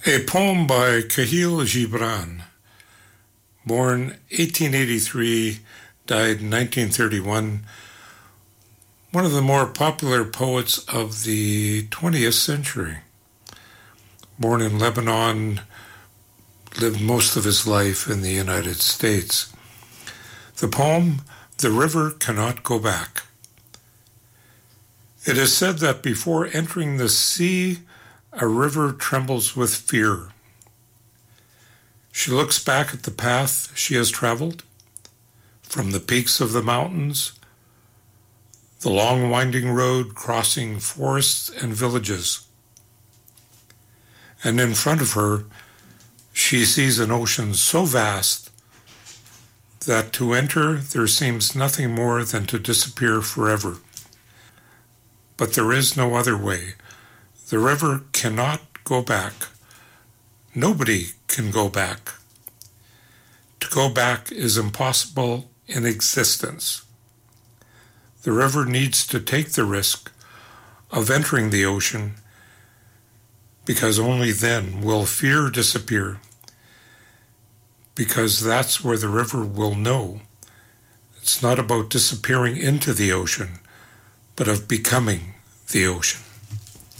A poem by Khalil Gibran, born 1883, died 1931, one of the more popular poets of the 20th century. Born in Lebanon, lived most of his life in the United States. The poem, "The River Cannot Go Back." It is said that before entering the sea, a river trembles with fear. She looks back at the path she has traveled, from the peaks of the mountains, the long winding road crossing forests and villages. And in front of her, she sees an ocean so vast that to enter there seems nothing more than to disappear forever. But there is no other way. The river cannot go back. Nobody can go back. To go back is impossible in existence. The river needs to take the risk of entering the ocean, because only then will fear disappear, because that's where the river will know. It's not about disappearing into the ocean, but of becoming the ocean.